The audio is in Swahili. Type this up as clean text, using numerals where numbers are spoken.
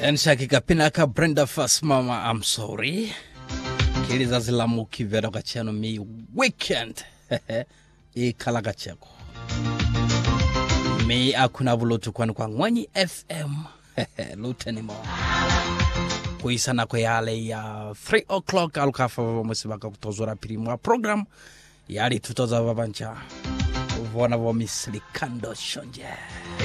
Nshakika pinaka Brenda Fast Mama, I'm sorry. Kiliza zilamu kivero kachano mi weekend. Kalaga chako. Mi akuna vulotu kwa Ngwanyi FM. Luteni mo. Kuisana kwa yale ya 3 o'clock alukafa mwesibaka kutozora pirimwa program. Yali tutoza wabancha. Uvona vomisli kando shonje.